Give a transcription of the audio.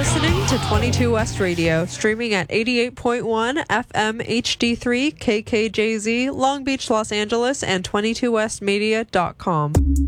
listening to 22 West Radio, streaming at 88.1 FM HD3 KKJZ, Long Beach, Los Angeles, and 22westmedia.com.